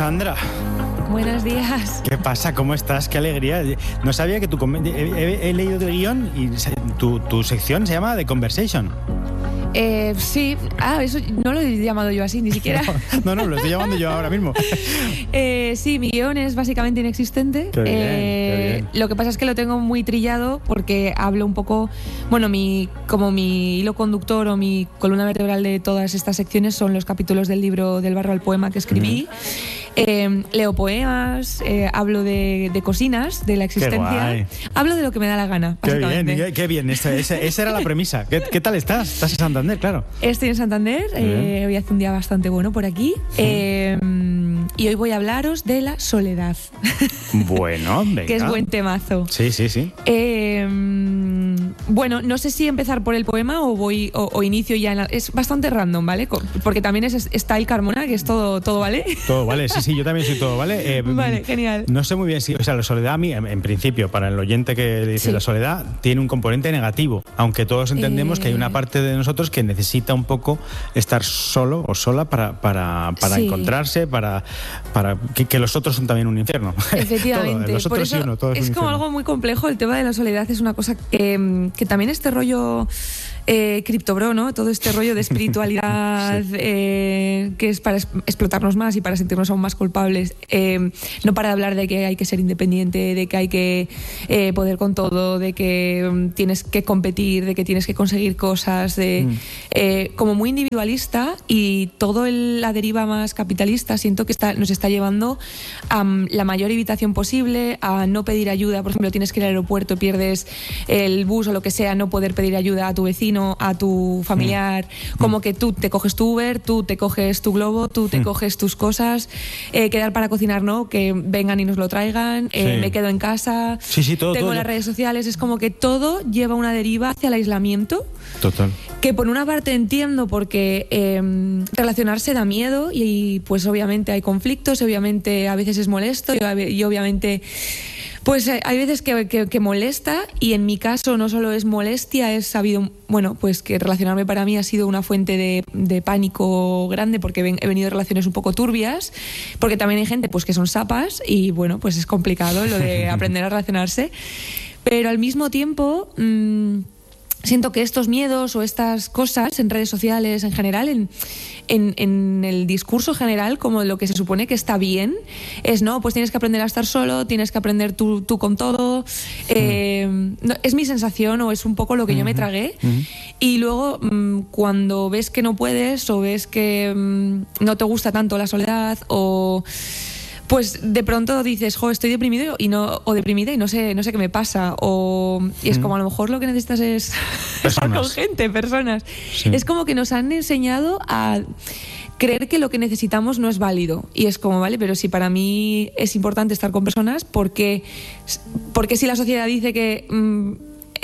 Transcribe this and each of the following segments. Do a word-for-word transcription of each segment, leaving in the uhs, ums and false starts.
Sandra. Buenos días. ¿Qué pasa? ¿Cómo estás? Qué alegría. No sabía que tu... He, he, he leído el guión y tu, tu sección se llama The Conversation. Eh, sí, ah, eso no lo he llamado yo así, ni siquiera. No, no, no, lo estoy llamando yo ahora mismo. eh, sí, mi guión es básicamente inexistente. Qué bien, eh, qué bien. Lo que pasa es que lo tengo muy trillado porque hablo un poco, bueno, mi como mi hilo conductor o mi columna vertebral de todas estas secciones son los capítulos del libro Del barro al poema que escribí. Mm. Eh, leo poemas, eh, hablo de, de cocinas, de la existencia. Hablo de lo que me da la gana, básicamente. Qué bien, qué bien. Esa, esa, esa era la premisa. ¿Qué, ¿Qué tal estás? ¿Estás en Santander, claro? Estoy en Santander. Eh, hoy hace un día bastante bueno por aquí. Sí. Eh, y hoy voy a hablaros de la soledad. Bueno, venga. Que es buen temazo. Sí, sí, sí. Eh, bueno, no sé si empezar por el poema o voy o, o inicio ya. En la, es bastante random, ¿vale? Porque también es style Carmona, que es todo, todo vale. Todo vale, sí, sí, yo también soy todo vale. Eh, vale, genial. No sé muy bien si, o sea, la soledad a mí, en, en principio, para el oyente que dice sí. La soledad, tiene un componente negativo, aunque todos entendemos eh... que hay una parte de nosotros que necesita un poco estar solo o sola para, para, para sí. encontrarse, para, para que, que los otros son también un infierno. Efectivamente. Todo, los por eso y uno, todo es, es un como infierno. Algo muy complejo. El tema de la soledad es una cosa que, que también este rollo eh, criptobro, ¿no? Todo este rollo de espiritualidad sí. eh, que es para es, explotarnos más y para sentirnos aún más culpables. Eh, no para de hablar de que hay que ser independiente, de que hay que eh, poder con todo, de que um, tienes que competir, de que tienes que conseguir cosas, de mm. eh, como muy individualista, y todo el, la deriva más capitalista siento que está, nos está llevando a um, la mayor evitación posible, a no pedir ayuda. Por ejemplo, tienes que ir al aeropuerto, pierdes el bus o lo que sea, no poder pedir ayuda a tu vecino, a tu familiar, mm. como que tú te coges tu Uber, tú te coges tu globo, tú te mm. coges tus cosas, eh, quedar para cocinar, ¿no? Que vengan y nos lo traigan, eh, sí. me quedo en casa, sí, sí, todo, tengo todo. las redes sociales, es como que todo lleva una deriva hacia el aislamiento. Total. Que por una parte entiendo porque eh, relacionarse da miedo y, y pues obviamente hay conflictos, obviamente a veces es molesto y, y obviamente pues hay veces que, que, que molesta, y en mi caso no solo es molestia, es sabido, bueno, pues que relacionarme para mí ha sido una fuente de, de pánico grande porque he venido de relaciones un poco turbias, porque también hay gente pues que son sapas y bueno, pues es complicado lo de aprender a relacionarse, pero al mismo tiempo mmm, siento que estos miedos o estas cosas en redes sociales en general, en, en, en el discurso general, como lo que se supone que está bien, es no, pues tienes que aprender a estar solo, tienes que aprender tú, tú con todo. Eh, no, es mi sensación o es un poco lo que uh-huh. yo me tragué. Uh-huh. Y luego mmm, cuando ves que no puedes o ves que mmm, no te gusta tanto la soledad o... pues de pronto dices, jo, estoy deprimido y no, o deprimida y no sé, no sé qué me pasa. O, y es mm. como a lo mejor lo que necesitas es estar con gente, personas. Sí. Es como que nos han enseñado a creer que lo que necesitamos no es válido. Y es como, vale, pero si para mí es importante estar con personas, ¿por qué, porque si la sociedad dice que... Mmm,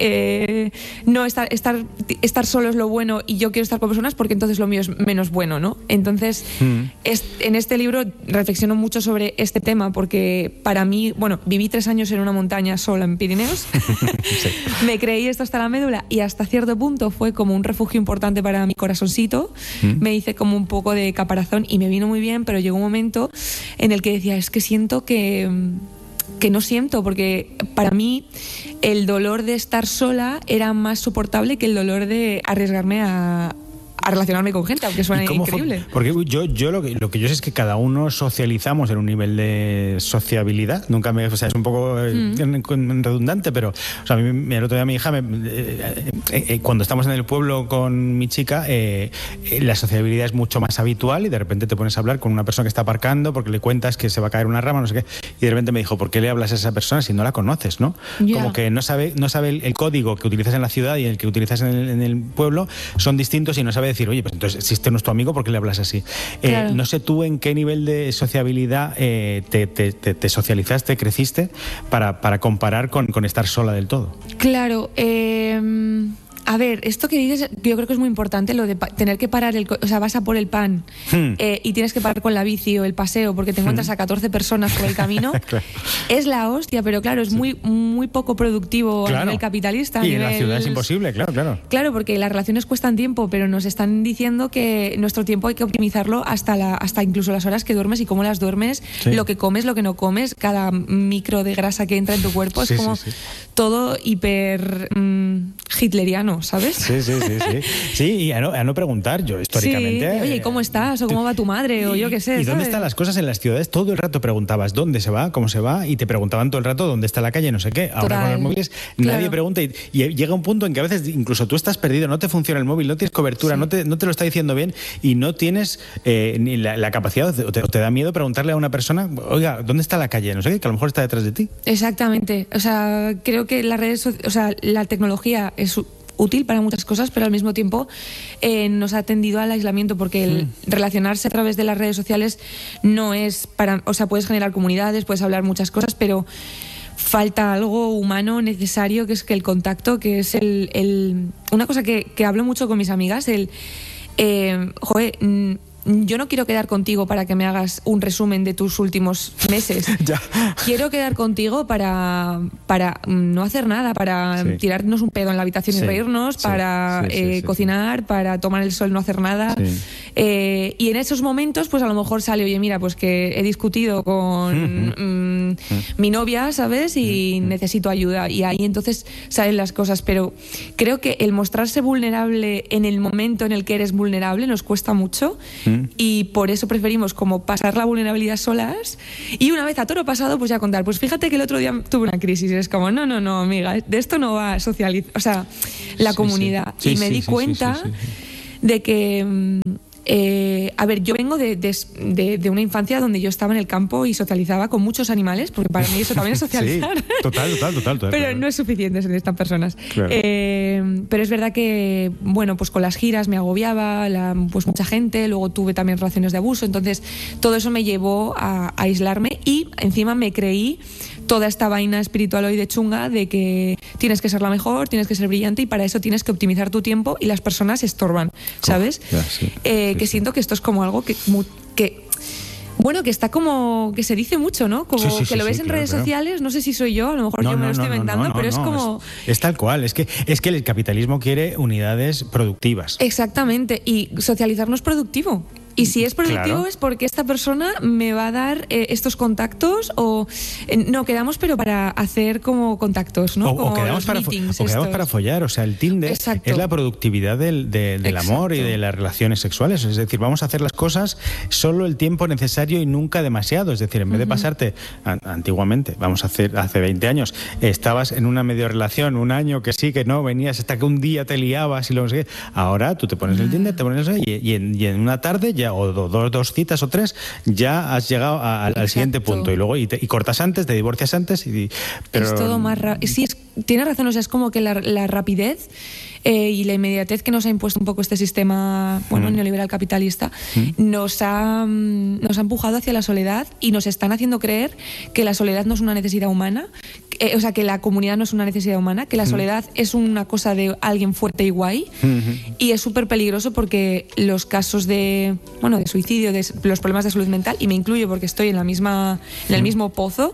Eh, no estar, estar, estar solo es lo bueno y yo quiero estar con personas, porque entonces lo mío es menos bueno, ¿no? Entonces mm. es, en este libro reflexiono mucho sobre este tema, porque para mí, bueno, viví tres años en una montaña sola en Pirineos. Sí. Me creí esto hasta la médula y hasta cierto punto fue como un refugio importante para mi corazoncito. Mm. Me hice como un poco de caparazón y me vino muy bien, pero llegó un momento en el que decía, es que siento que... que no siento, porque para mí el dolor de estar sola era más soportable que el dolor de arriesgarme a, a relacionarme con gente, aunque suene increíble. Fue? Porque yo, yo lo, que, lo que yo sé es que cada uno socializamos en un nivel de sociabilidad. Nunca me... O sea, es un poco mm. redundante, pero... O sea, a mí, el otro día mi hija, me, eh, eh, cuando estamos en el pueblo con mi chica, eh, eh, la sociabilidad es mucho más habitual y de repente te pones a hablar con una persona que está aparcando porque le cuentas que se va a caer una rama, no sé qué, y de repente me dijo, ¿por qué le hablas a esa persona si no la conoces, no? Yeah. Como que no sabe, no sabe el, el código que utilizas en la ciudad y el que utilizas en el, en el pueblo son distintos y no sabe decir, oye, pues entonces si este no es tu amigo, ¿por qué le hablas así? Claro. Eh, no sé tú en qué nivel de sociabilidad eh, te, te, te, te socializaste, creciste para, para comparar con, con estar sola del todo. Claro, eh... a ver, esto que dices, yo creo que es muy importante, lo de pa- tener que parar, el co- o sea, vas a por el pan Hmm. eh, y tienes que parar con la bici o el paseo porque te encuentras a catorce personas por el camino. Claro. Es la hostia, pero claro, es muy, muy poco productivo a Claro. nivel capitalista. a Y en la nivel- ciudad es imposible, claro, claro. Claro, porque las relaciones cuestan tiempo, pero nos están diciendo que nuestro tiempo hay que optimizarlo hasta la, hasta incluso las horas que duermes y cómo las duermes, Sí. lo que comes, lo que no comes, cada micro de grasa que entra en tu cuerpo, Sí, es como sí, sí. todo hiper mm, hitleriano, ¿sabes? Sí, sí, sí, sí. Sí, y a no, a no preguntar, yo históricamente... Sí, oye, ¿cómo estás? ¿O cómo va tu madre? O yo qué sé. ¿Y dónde ¿sabes? están las cosas en las ciudades? Todo el rato preguntabas dónde se va, cómo se va, y te preguntaban todo el rato dónde está la calle, no sé qué. Ahora Total. con los móviles nadie Claro. pregunta y, y llega un punto en que a veces incluso tú estás perdido, no te funciona el móvil, no tienes cobertura, Sí. no, te, no te lo está diciendo bien y no tienes eh, ni la, la capacidad, o te, o te da miedo preguntarle a una persona, oiga, ¿dónde está la calle? No sé qué, que a lo mejor está detrás de ti. Exactamente. O sea, creo que las redes, so- o sea, la tecnología es u- útil para muchas cosas, pero al mismo tiempo eh, nos ha tendido al aislamiento porque el relacionarse a través de las redes sociales no es para, o sea, puedes generar comunidades, puedes hablar muchas cosas, pero falta algo humano necesario, que es que el contacto, que es el, el- una cosa que, que hablo mucho con mis amigas, el eh, joder, mm, yo no quiero quedar contigo para que me hagas un resumen de tus últimos meses. Ya. Quiero quedar contigo para, para mm, no hacer nada, para Sí. tirarnos un pedo en la habitación Sí, y reírnos, sí, para sí, sí, eh, sí, cocinar, para tomar el sol, no hacer nada. Sí. Eh, y en esos momentos, pues a lo mejor sale, oye, mira, pues que he discutido con mm, mi novia, ¿sabes? Y necesito ayuda. Y ahí entonces salen las cosas. Pero creo que el mostrarse vulnerable en el momento en el que eres vulnerable nos cuesta mucho. Y por eso preferimos como pasar la vulnerabilidad solas y una vez a toro pasado pues ya contar, pues fíjate que el otro día tuve una crisis y es como, no, no, no, amiga, de esto no va a socializar, o sea, la Sí, comunidad. sí. Sí, y me sí, di sí, sí, cuenta sí, sí, sí. de que... mm, eh, a ver, yo vengo de, de, de- de una infancia donde yo estaba en el campo y socializaba con muchos animales, porque para mí eso también es socializar. Sí, total, total, total. total Pero claro. no es suficiente en estas personas. Claro. Eh, pero es verdad que, bueno, pues con las giras me agobiaba, la- pues mucha gente, luego tuve también relaciones de abuso, entonces todo eso me llevó a, a aislarme y encima me creí toda esta vaina espiritual hoy de chunga de que tienes que ser la mejor, tienes que ser brillante y para eso tienes que optimizar tu tiempo y las personas estorban, ¿sabes? ya, sí. Eh, Sí, que sí. siento que esto es como algo que... mu- que bueno, que está como que se dice mucho, ¿no? Como Sí, sí, que sí, lo ves sí, en claro, redes claro. sociales, no sé si soy yo, a lo mejor yo me lo estoy inventando, no, pero es no, como... Es, es tal cual, es que, es que el capitalismo quiere unidades productivas. Exactamente, y socializar no es productivo. Y si es productivo Claro. es porque esta persona me va a dar eh, estos contactos o eh, no quedamos pero para hacer como contactos, ¿no? O, o Como quedamos los para, fo- meetings o quedamos estos. para follar, o sea, el Tinder Exacto. es la productividad del, de- del amor y Exacto. de las relaciones sexuales, es decir, vamos a hacer las cosas solo el tiempo necesario y nunca demasiado, es decir, en vez de pasarte, an- antiguamente, vamos a hacer, hace veinte años, estabas en una medio relación, un año que sí, que no, venías hasta que un día te liabas y luego no sé qué. Ahora tú te pones el Tinder, te pones eso, y, y, en, y en una tarde ya, o do- dos, dos citas o tres, ya has llegado a- al, al Exacto. siguiente punto y luego y, te- y cortas antes, te divorcias antes y... Pero, Es todo más rápido. Sí, es- tiene razón, o sea, es como que la, la rapidez eh, y la inmediatez que nos ha impuesto un poco este sistema, bueno, Mm. neoliberal capitalista, nos ha, mm, nos ha empujado hacia la soledad y nos están haciendo creer que la soledad no es una necesidad humana, eh, o sea, que la comunidad no es una necesidad humana, que la soledad es una cosa de alguien fuerte y guay, y es súper peligroso porque los casos de, bueno, de suicidio, de s- los problemas de salud mental, y me incluyo porque estoy en la misma, en el mismo pozo,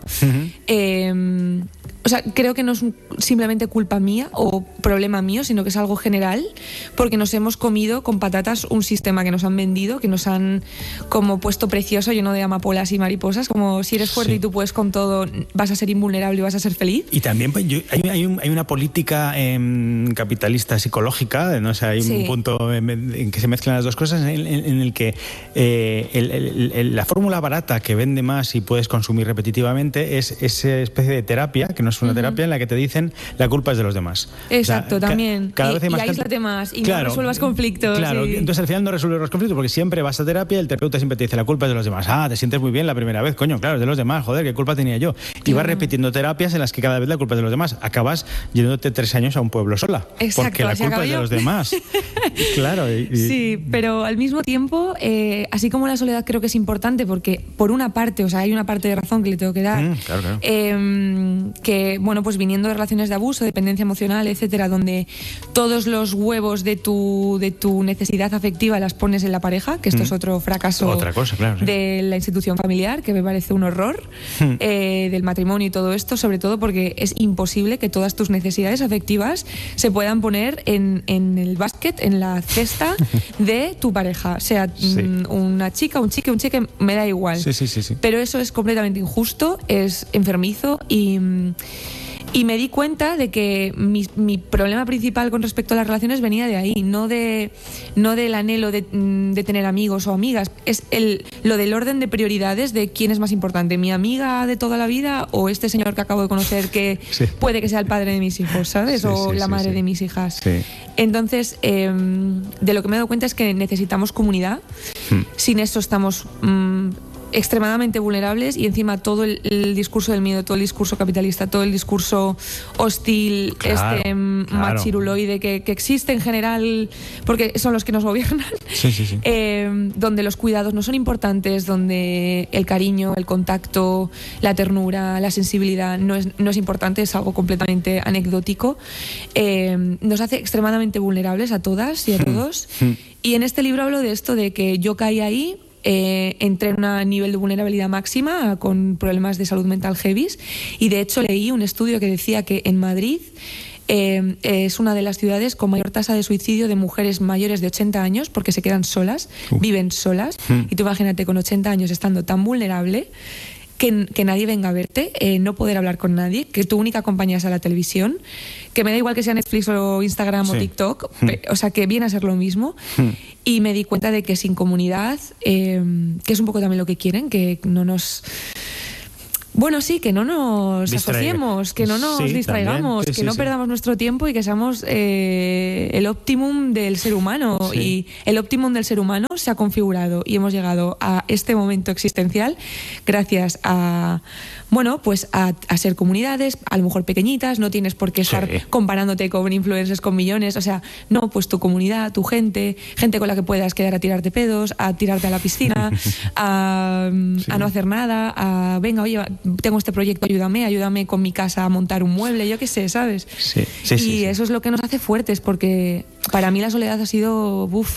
eh, o sea, creo que no es un- simplemente culpa mía o problema mío, sino que es algo general, porque nos hemos comido con patatas un sistema que nos han vendido, que nos han como puesto precioso, lleno de amapolas y mariposas, como si eres fuerte Sí. y tú puedes con todo, vas a ser invulnerable y vas a ser feliz. Y también pues, yo- hay, hay un- hay una política em, capitalista psicológica, ¿no? O sea, hay Sí. un punto en, en que se mezclan las dos cosas, en, en- en el que eh, el- el- el- la fórmula barata que vende más y puedes consumir repetitivamente es esa especie de terapia, que no es una terapia, en la que te dicen la culpa es de los demás. Exacto, O sea, ca- también. Cada Y- vez hay y más gente- aíslate más, y no Claro, resuelvas conflictos, Claro, y- entonces al final no resuelves los conflictos porque siempre vas a terapia y el terapeuta siempre te dice la culpa es de los demás. Ah, te sientes muy bien la primera vez, coño, claro, es de los demás, joder, qué culpa tenía yo. Y vas Claro. repitiendo terapias en las que cada vez la culpa es de los demás. Acabas yéndote tres años a un pueblo sola. Exacto, porque la así culpa acabo es de yo. los demás. Claro. y- y- Sí, pero al mismo tiempo, eh, así como la soledad creo que es importante porque por una parte, o sea, hay una parte de razón que le tengo que dar, Mm, claro, claro. eh, que porque, bueno, pues viniendo de relaciones de abuso, dependencia emocional, etcétera, donde todos los huevos de tu, de tu necesidad afectiva las pones en la pareja, que esto mm. es otro fracaso Otra cosa, claro, sí. de la institución familiar, que me parece un horror, mm. eh, del matrimonio y todo esto, sobre todo porque es imposible que todas tus necesidades afectivas se puedan poner en, en el básquet, en la cesta de tu pareja, sea sí. una chica, un chique, un chique, me da igual. Sí, sí, sí, sí. Pero eso es completamente injusto, es enfermizo y, y me di cuenta de que mi, mi problema principal con respecto a las relaciones venía de ahí, no de no del anhelo de, de tener amigos o amigas, es el, lo del orden de prioridades de quién es más importante, mi amiga de toda la vida o este señor que acabo de conocer que sí. puede que sea el padre de mis hijos, ¿sabes? Sí, o sí, la madre sí, sí. de mis hijas. Sí. Entonces, eh, de lo que me he dado cuenta es que necesitamos comunidad. Hmm. Sin eso estamos mmm, extremadamente vulnerables y encima todo el, el discurso del miedo, todo el discurso capitalista, todo el discurso hostil, claro, este claro. machiruloide que, que existe en general, porque son los que nos gobiernan, sí, sí, sí. Eh, donde los cuidados no son importantes, donde el cariño, el contacto, la ternura, la sensibilidad no es, no es importante, es algo completamente anecdótico, eh, nos hace extremadamente vulnerables a todas y a todos. Y en este libro hablo de esto, de que yo caí ahí, Eh, entré en un nivel de vulnerabilidad máxima con problemas de salud mental heavies y de hecho leí un estudio que decía que en Madrid eh, es una de las ciudades con mayor tasa de suicidio de mujeres mayores de ochenta años porque se quedan solas, uh. viven solas mm. y tú imagínate con ochenta años estando tan vulnerable que, que nadie venga a verte, eh, no poder hablar con nadie, que tu única compañía sea la televisión, que me da igual que sea Netflix o Instagram sí. o TikTok, mm. pe- o sea que viene a ser lo mismo. Mm. Y me di cuenta de que sin comunidad, eh, que es un poco también lo que quieren, que no nos... Bueno, sí, que no nos Distraiga. asociemos, que no nos sí, distraigamos, sí, que sí, no sí. perdamos nuestro tiempo y que seamos eh, el optimum del ser humano. Sí. Y el optimum del ser humano se ha configurado y hemos llegado a este momento existencial gracias a, bueno, pues a, a ser comunidades, a lo mejor pequeñitas, no tienes por qué estar sí. comparándote con influencers con millones, o sea, no, pues tu comunidad, tu gente, gente con la que puedas quedar a tirarte pedos, a tirarte a la piscina, a, sí. a no hacer nada, a venga, oye, tengo este proyecto, ayúdame, ayúdame con mi casa a montar un mueble, yo qué sé, ¿sabes? Sí, sí, y sí, sí. eso es lo que nos hace fuertes, porque para mí la soledad ha sido, uf,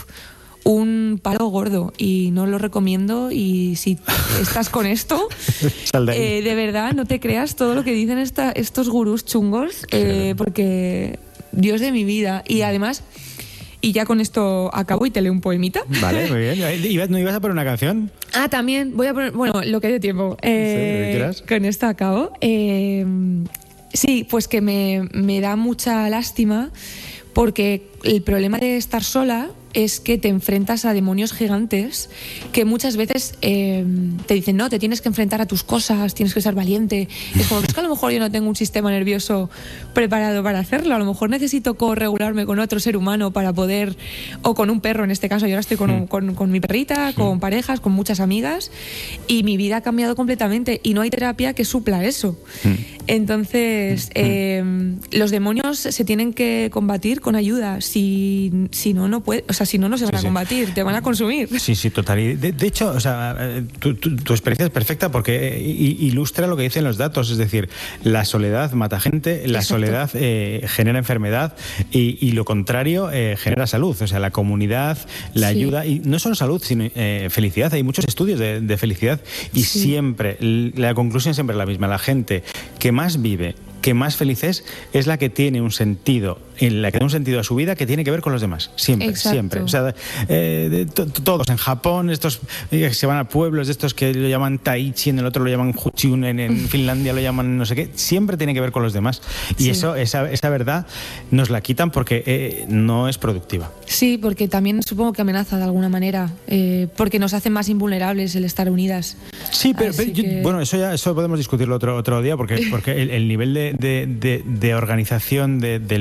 un palo gordo y no lo recomiendo. Y si estás con esto, de, eh, de verdad, no te creas todo lo que dicen esta, estos gurús chungos, eh, porque Dios de mi vida. Y además... Y ya con esto acabo y te leo un poemita. Vale, muy bien. ¿No ibas a poner una canción? Ah, también. Voy a poner... Bueno, lo que dé tiempo. Eh, sí, con esto acabo. Eh, sí, pues que me, me da mucha lástima porque el problema de estar sola es que te enfrentas a demonios gigantes que muchas veces eh, te dicen, no, te tienes que enfrentar a tus cosas, tienes que ser valiente. Es como, es que a lo mejor yo no tengo un sistema nervioso preparado para hacerlo, a lo mejor necesito corregularme con otro ser humano para poder, o con un perro en este caso, yo ahora estoy con, un, con, con mi perrita, con parejas, con muchas amigas, y mi vida ha cambiado completamente y no hay terapia que supla eso. Entonces, eh, los demonios se tienen que combatir con ayuda, si, si no, no puede, o sea, si no, no se van sí, a combatir, sí. te van a consumir. Sí, sí, total. De, de hecho, o sea, tu, tu, tu experiencia es perfecta porque ilustra lo que dicen los datos, es decir, la soledad mata gente, la Exacto. soledad eh, genera enfermedad y, y lo contrario eh, genera salud, o sea, la comunidad, la sí. ayuda, y no solo salud, sino eh, felicidad. Hay muchos estudios de, de felicidad y sí. siempre, la conclusión siempre es la misma, la gente que más vive, que más feliz es, es la que tiene un sentido, en la que da un sentido a su vida que tiene que ver con los demás. Siempre, Exacto. siempre. O sea, eh, to, todos en Japón, estos eh, se van a pueblos de estos que lo llaman Taichi, en el otro lo llaman Huchun, en, en Finlandia lo llaman no sé qué. Siempre tiene que ver con los demás. Y sí. eso, esa, esa verdad nos la quitan porque eh, no es productiva. Sí, porque también supongo que amenaza de alguna manera, eh, porque nos hace más invulnerables el estar unidas. Sí, pero, pero yo, que... bueno, eso ya eso podemos discutirlo otro, otro día porque, porque el, el nivel de, de, de, de organización de, del capitalismo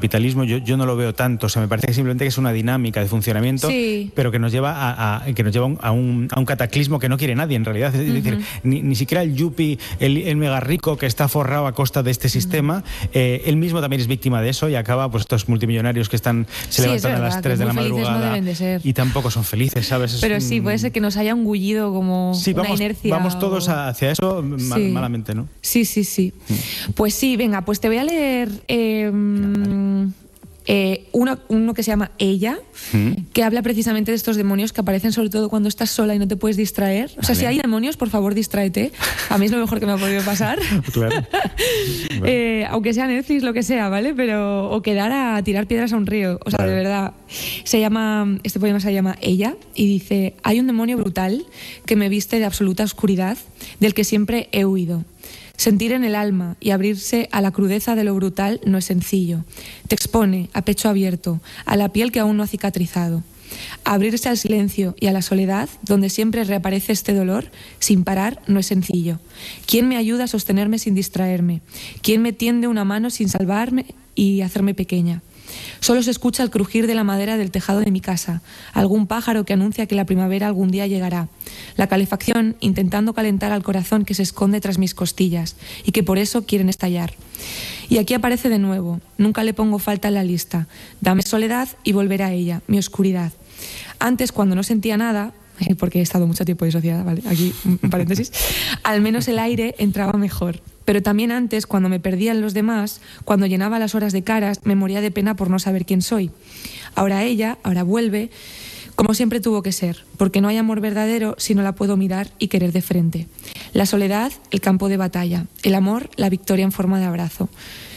capitalismo yo, yo no lo veo tanto. O sea, me parece que simplemente que es una dinámica de funcionamiento, sí. pero que nos lleva a, a, que nos lleva a, un, a un cataclismo que no quiere nadie, en realidad. Es uh-huh. decir, ni, ni siquiera el yuppie, el, el mega rico que está forrado a costa de este uh-huh. sistema, eh, él mismo también es víctima de eso y acaba, pues estos multimillonarios que están se sí, levantan verdad, a las tres de la madrugada no deben de ser. Y tampoco son felices, ¿sabes? Pero es, sí, puede ser que nos haya engullido como sí, una vamos, inercia. Vamos todos o... hacia eso mal, sí. malamente, ¿no? Sí, sí, sí. Mm. Pues sí, venga, pues te voy a leer eh, claro. eh, uno, uno que se llama Ella, ¿Mm? que habla precisamente de estos demonios que aparecen sobre todo cuando estás sola y no te puedes distraer. O sea, vale. si hay demonios, por favor, distráete. A mí es lo mejor que me ha podido pasar. Claro. Bueno. eh, aunque sea Netflix, lo que sea, ¿vale? Pero o quedar a tirar piedras a un río. O sea, vale. de verdad. Se llama, este poema se llama Ella y dice: hay un demonio brutal que me viste de absoluta oscuridad, del que siempre he huido. Sentir en el alma y abrirse a la crudeza de lo brutal no es sencillo. Te expone a pecho abierto, a la piel que aún no ha cicatrizado. Abrirse al silencio y a la soledad, donde siempre reaparece este dolor, sin parar, no es sencillo. ¿Quién me ayuda a sostenerme sin distraerme? ¿Quién me tiende una mano sin salvarme y hacerme pequeña? Solo se escucha el crujir de la madera del tejado de mi casa, algún pájaro que anuncia que la primavera algún día llegará, la calefacción intentando calentar al corazón que se esconde tras mis costillas y que por eso quieren estallar. Y aquí aparece de nuevo, nunca le pongo falta en la lista, dame soledad y volveré a ella, mi oscuridad. Antes, cuando no sentía nada, porque he estado mucho tiempo disociada, ¿vale? Aquí un paréntesis, al menos el aire entraba mejor. Pero también antes, cuando me perdía en los demás, cuando llenaba las horas de caras, me moría de pena por no saber quién soy. Ahora ella, ahora vuelve, como siempre tuvo que ser, porque no hay amor verdadero si no la puedo mirar y querer de frente. La soledad, el campo de batalla. El amor, la victoria en forma de abrazo.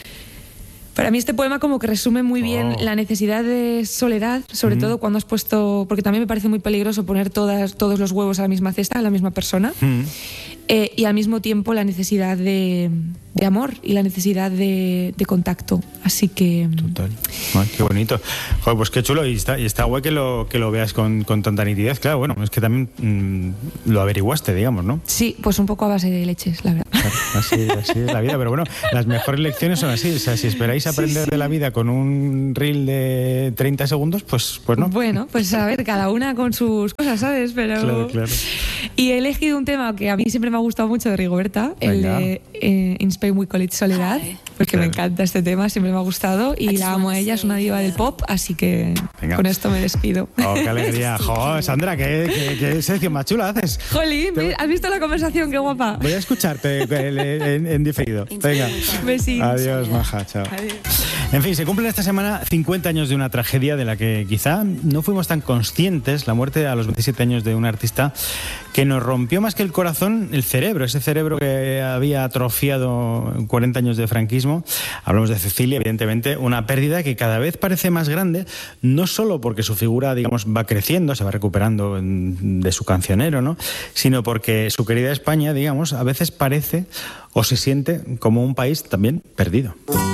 Para mí este poema como que resume muy bien oh. la necesidad de soledad, sobre mm. todo cuando has puesto, porque también me parece muy peligroso poner todas, todos los huevos a la misma cesta, a la misma persona, mm. eh, y al mismo tiempo la necesidad de, de amor y la necesidad de, de contacto. Así que... Total. Ay, qué bonito. Joder, pues qué chulo. Y está, y está guay que lo, que lo veas con, con tanta nitidez. Claro, bueno, es que también mmm, lo averiguaste, digamos, ¿no? Sí, pues un poco a base de leches, la verdad. Claro, así, así es la vida. Pero bueno, las mejores lecciones son así. O sea, si esperáis aprender sí, sí. de la vida con un reel de treinta segundos, pues, pues no. Bueno, pues a ver, cada una con sus cosas, ¿sabes? Pero... Claro, claro. Y he elegido un tema que a mí siempre me ha gustado mucho de Rigoberta, Venga. el de eh, In Spain We Call It Soledad, porque claro. me encanta este tema, siempre me ha gustado y la amo a ella, es una diva del pop, así que Venga. con esto me despido. Oh, qué alegría. Jo, Sandra, qué, qué, qué sección más chula haces. Jolín, Te... ¿has visto la conversación? Qué guapa. Voy a escucharte en, en diferido. Venga. Besitos. Adiós, maja, chao. Adiós. En fin, se cumplen esta semana cincuenta años de una tragedia de la que quizá no fuimos tan conscientes, la muerte a los veintisiete años de un artista que nos rompió más que el corazón, el cerebro, ese cerebro que había atrofiado cuarenta años de franquismo. Hablamos de Cecilia, evidentemente, una pérdida que cada vez parece más grande, no solo porque su figura, digamos, va creciendo, se va recuperando de su cancionero, ¿no?, sino porque su querida España, digamos, a veces parece o se siente como un país también perdido.